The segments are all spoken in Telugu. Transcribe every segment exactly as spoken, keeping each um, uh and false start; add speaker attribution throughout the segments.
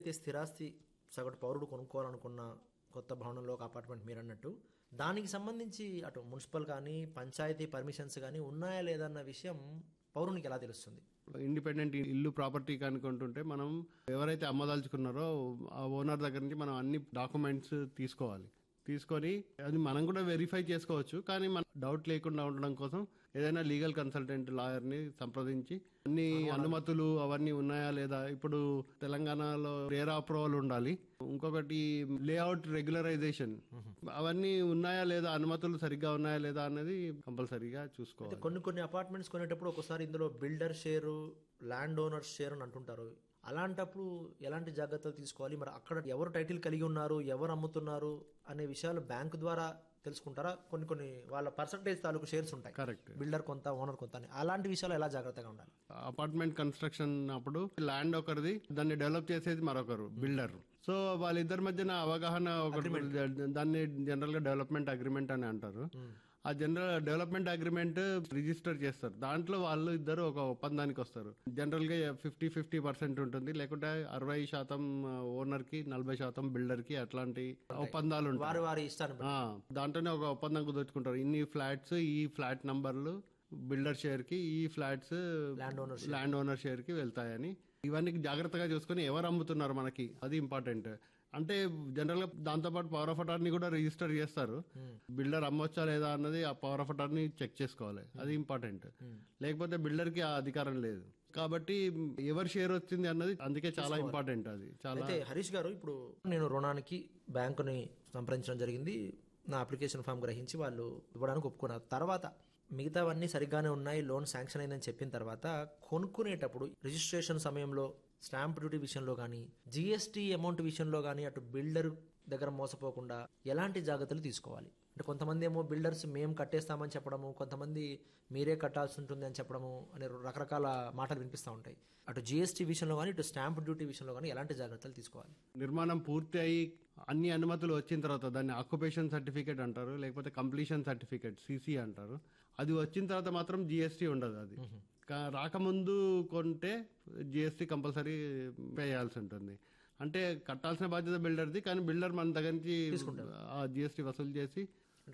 Speaker 1: అయితే స్థిరాస్తి సగటు పౌరుడు కొనుక్కోవాలనుకున్న కొత్త భవనంలో ఒక అపార్ట్మెంట్ మీరు అన్నట్టు దానికి సంబంధించి అటు మున్సిపల్ కానీ పంచాయతీ పర్మిషన్స్ కానీ ఉన్నాయా లేదన్న విషయం పౌరునికి ఎలా తెలుస్తుంది?
Speaker 2: ఇండిపెండెంట్ ఇల్లు ప్రాపర్టీ కనుకుంటుంటే మనం ఎవరైతే అమ్మదలుచుకున్నారో ఆ ఓనర్ దగ్గర నుంచి మనం అన్ని డాక్యుమెంట్స్ తీసుకోవాలి. తీసుకొని అది మనం కూడా వెరిఫై చేసుకోవచ్చు. కానీ మన డౌట్ లేకుండా ఉండడం కోసం ఏదైనా లీగల్ కన్సల్టెంట్ లాయర్ ని సంప్రదించి అన్ని అనుమతులు అవన్నీ ఉన్నాయా లేదా, ఇప్పుడు తెలంగాణలో రేరా అప్రూవల్ ఉండాలి, ఇంకొకటి లేఅవుట్ రెగ్యులరైజేషన్ అవన్నీ ఉన్నాయా లేదా, అనుమతులు సరిగ్గా ఉన్నాయా లేదా అన్నది కంపల్సరీగా చూసుకోవాలి.
Speaker 1: కొన్ని కొన్ని అపార్ట్మెంట్స్ కొనేటప్పుడు ఒకసారి ఇందులో builder share land owner share అని అంటుంటారు. అలాంటప్పుడు ఎలాంటి జాగ్రత్తలు తీసుకోవాలి? మరి అక్కడ ఎవరు టైటిల్ కలిగి ఉన్నారు, ఎవరు అమ్ముతున్నారు అనే విషయాలు బ్యాంకు ద్వారా తెలుసుకుంటారా? కొన్ని కొన్ని వాళ్ళ పర్సంటేజ్ తాలూకు షేర్స్ ఉంటాయి,
Speaker 2: కరెక్ట్,
Speaker 1: బిల్డర్ కొంత ఓనర్ కొంత అని. అలాంటి విషయాలు ఎలా జాగ్రత్తగా ఉండాలి?
Speaker 2: అపార్ట్మెంట్ కన్స్ట్రక్షన్ అప్పుడు ల్యాండ్ ఒకరిది, దాన్ని డెవలప్ చేసేది మరొకరు బిల్డర్. సో వాళ్ళిద్దరి మధ్యన అవగాహన ఒకటి, దాన్ని జనరల్ గా డెవలప్మెంట్ అగ్రిమెంట్ అని అంటారు. ఆ జనరల్ డెవలప్మెంట్ అగ్రిమెంట్ రిజిస్టర్ చేస్తారు. దాంట్లో వాళ్ళు ఇద్దరు ఒక ఒప్పందానికి వస్తారు. జనరల్ గా ఫిఫ్టీ ఫిఫ్టీ పర్సెంట్ ఉంటుంది, లేకుంటే అరవై శాతం ఓనర్ కి నలభై శాతం బిల్డర్ కి అట్లాంటి ఒప్పందాలు ఉంటాయి.
Speaker 1: వారి ఇష్టాన్ని
Speaker 2: దాంట్లోనే ఒక ఒప్పందం కుదుర్చుకుంటారు. ఇన్ని ఫ్లాట్స్, ఈ ఫ్లాట్ నంబర్లు బిల్డర్ షేర్ కి, ఈ flats
Speaker 1: land owner
Speaker 2: land owner share కి వెళ్తాయని ఇవన్నీ జాగ్రత్తగా చూసుకుని ఎవరు అమ్ముతున్నారు మనకి అది ఇంపార్టెంట్. అంటే జనరల్ గా దాంతో పాటు పవర్ ఆఫ్ అటార్నీ కూడా రిజిస్టర్ చేస్తారు. బిల్డర్ అమ్మొచ్చా లేదా అన్నది ఆ పవర్ ఆఫ్ అటార్నీ చెక్ చేసుకోవాలి, అది ఇంపార్టెంట్. లేకపోతే బిల్డర్ కి ఆ అధికారం లేదు. కాబట్టి ఎవరి షేర్ వచ్చింది అన్నది అందుకే చాలా ఇంపార్టెంట్. అది చాలా.
Speaker 1: అయితే హరీష్ గారు, ఇప్పుడు నేను రుణానికి బ్యాంకుని సంప్రదించడం జరిగింది, నా అప్లికేషన్ ఫామ్ గ్రహించి వాళ్ళు ఇవ్వడానికి ఒప్పుకున్నారు. తర్వాత మిగతావన్నీ సరిగ్గానే ఉన్నాయి, లోన్ శాంక్షన్ అయిందని చెప్పిన తర్వాత కొనుక్కునేటప్పుడు రిజిస్ట్రేషన్ సమయంలో స్టాంప్ డ్యూటీ విషయంలో కానీ, జిఎస్టీ అమౌంట్ విషయంలో కానీ అటు బిల్డర్ దగ్గర మోసపోకుండా ఎలాంటి జాగ్రత్తలు తీసుకోవాలి? అంటే కొంతమంది ఏమో బిల్డర్స్ మేము కట్టేస్తామని చెప్పడము, కొంతమంది మీరే కట్టాల్సి ఉంటుంది అని చెప్పడము అనే రకరకాల మాటలు వినిపిస్తూ ఉంటాయి. అటు జిఎస్టీ విషయంలో కానీ ఇటు స్టాంప్ డ్యూటీ విషయంలో కానీ ఎలాంటి జాగ్రత్తలు తీసుకోవాలి?
Speaker 2: నిర్మాణం పూర్తి అయ్యి అన్ని అనుమతులు వచ్చిన తర్వాత దాన్ని ఆక్యుపేషన్ సర్టిఫికేట్ అంటారు, లేకపోతే కంప్లీషన్ సర్టిఫికేట్ సిసి అంటారు. అది వచ్చిన తర్వాత మాత్రం జిఎస్టీ ఉండదు. అది రాకముందు కొంటే జిఎస్టీ కంపల్సరీ పే చేయాల్సి ఉంటుంది. అంటే కట్టాల్సిన బాధ్యత బిల్డర్ది, కానీ బిల్డర్ మన దగ్గర నుంచి జిఎస్టీ వసూలు చేసి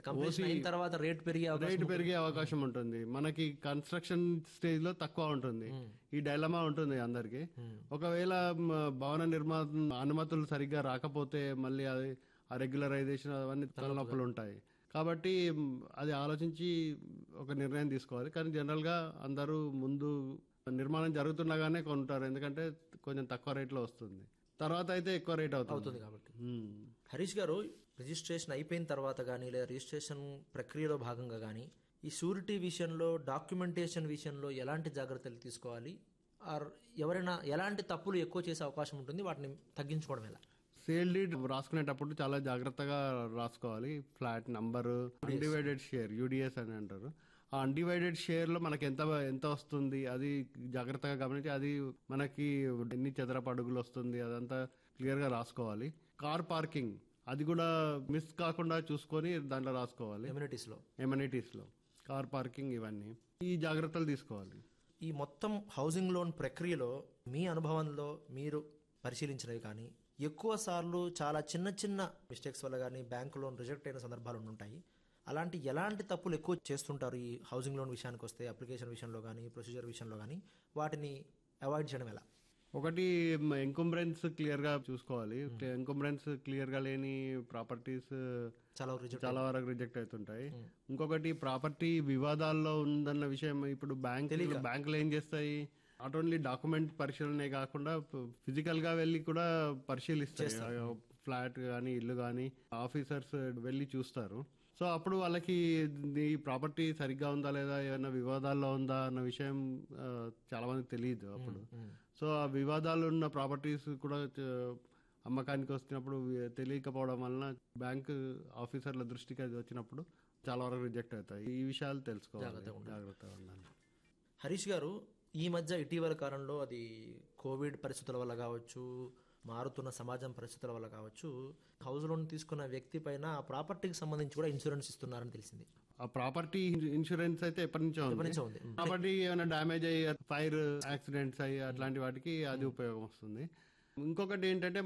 Speaker 1: తర్వాత రేట్ పెరిగే
Speaker 2: రేట్ పెరిగే అవకాశం ఉంటుంది. మనకి కన్స్ట్రక్షన్ స్టేజ్ లో తక్కువ ఉంటుంది. ఈ డైలమా ఉంటుంది అందరికి. ఒకవేళ భవన నిర్మాణ అనుమతులు సరిగ్గా రాకపోతే మళ్ళీ అది ఆ రెగ్యులరైజేషన్ అవన్నీ తలనొప్పులు ఉంటాయి. కాబట్టి అది ఆలోచించి ఒక నిర్ణయం తీసుకోవాలి. కానీ జనరల్ గా అందరూ ముందు నిర్మాణం జరుగుతుండగానే కొంటారు, ఎందుకంటే కొంచెం తక్కువ రేట్ లో వస్తుంది. తర్వాత అయితే ఎక్కువ రేట్ అవుతుంది
Speaker 1: కాబట్టి. హరీష్ గారు, రిజిస్ట్రేషన్ అయిపోయిన తర్వాత కానీ లేదా రిజిస్ట్రేషన్ ప్రక్రియలో భాగంగా కానీ ఈ షూరిటీ విషయంలో, డాక్యుమెంటేషన్ విషయంలో ఎలాంటి జాగ్రత్తలు తీసుకోవాలి? ఆర్ ఎవరైనా ఎలాంటి తప్పులు ఎక్కువ చేసే అవకాశం ఉంటుంది, వాటిని తగ్గించుకోవడం ఎలా?
Speaker 2: సేల్ డీడ్ రాసుకునేటప్పుడు చాలా జాగ్రత్తగా రాసుకోవాలి. Flat number, undivided share UDS అని అంటారు. ఆ అన్డివైడెడ్ షేర్ లో మనకి ఎంత ఎంత వస్తుంది అది జాగ్రత్తగా గమనించి అది మనకి ఎన్ని చదరపు అడుగులు వస్తుంది అదంతా క్లియర్ గా రాసుకోవాలి. కార్ పార్కింగ్ అది కూడా మిస్ కాకుండా చూసుకొని దాంట్లో రాసుకోవాలి.
Speaker 1: ఎమ్యూనిటీస్ లో
Speaker 2: ఎమ్యూనిటీస్ లో కార్ పార్కింగ్ ఇవన్నీ ఈ జాగ్రత్తలు తీసుకోవాలి.
Speaker 1: ఈ మొత్తం హౌసింగ్ లోన్ ప్రక్రియలో మీ అనుభవంలో మీరు పరిశీలించినవి కానీ ఎక్కువ సార్లు చాలా చిన్న చిన్న మిస్టేక్స్ వల్ల కానీ బ్యాంకు లోన్ రిజెక్ట్ అయిన సందర్భాలు ఉంటాయి. అలాంటి ఎలాంటి తప్పులు ఎక్కువ చేస్తుంటారు ఈ హౌసింగ్ లోన్ విషయానికి వస్తే? అప్లికేషన్ విషయంలో కానీ, ప్రొసీజర్ విషయంలో కానీ వాటిని అవాయిడ్ చేయడం ఎలా?
Speaker 2: ఒకటి ఎంకంబ్రెన్స్ క్లియర్ గా చూసుకోవాలి. ఎంకంబ్రెన్స్ క్లియర్ గా లేని ప్రాపర్టీస్
Speaker 1: చాలా
Speaker 2: చాలా వరకు రిజెక్ట్ అవుతుంటాయి. ఇంకొకటి ప్రాపర్టీ వివాదాల్లో ఉందన్న విషయం ఇప్పుడు బ్యాంక్ బ్యాంకులు ఏం చేస్తాయి, నాట్ ఓన్లీ డాక్యుమెంట్ పరిశీలనే కాకుండా ఫిజికల్ గా వెళ్లి కూడా పరిశీలిస్తాయి. ఫ్లాట్ గానీ ఇల్లు గానీ ఆఫీసర్స్ వెళ్లి చూస్తారు. సో అప్పుడు వాళ్ళకి ఈ ప్రాపర్టీ సరిగ్గా ఉందా లేదా, ఏమైనా వివాదాల్లో ఉందా అన్న విషయం చాలా మందికి తెలియదు అప్పుడు. సో ఆ వివాదాలు ఉన్న ప్రాపర్టీస్ కూడా అమ్మకానికి వచ్చినప్పుడు తెలియకపోవడం వలన బ్యాంక్ ఆఫీసర్ల దృష్టికి అది వచ్చినప్పుడు చాలా వరకు రిజెక్ట్ అవుతాయి. ఈ విషయాలు తెలుసుకోవాలి, జాగ్రత్తగా ఉండాలి.
Speaker 1: హరీష్ గారు, ఈ మధ్య ఇటీవల కాలంలో అది కోవిడ్ పరిస్థితుల వల్ల కావచ్చు, మారుతున్న సమాజం పరిస్థితుల వల్ల కావచ్చు, హౌస్ లోన్ తీసుకున్న వ్యక్తి పైన ఆ ప్రాపర్టీకి సంబంధించి కూడా ఇన్సూరెన్స్ ఇస్తున్నారని తెలిసింది.
Speaker 2: ఆ ప్రాపర్టీ ఇన్సూరెన్స్ అయితే ఎప్పటి నుంచో ఉంది. ప్రాపర్టీ ఏమైనా డ్యామేజ్ అయ్యి ఫైర్ యాక్సిడెంట్స్ అయ్యి అట్లాంటి వాటికి అది ఉపయోగం వస్తుంది. ఇంకొకటి ఏంటంటే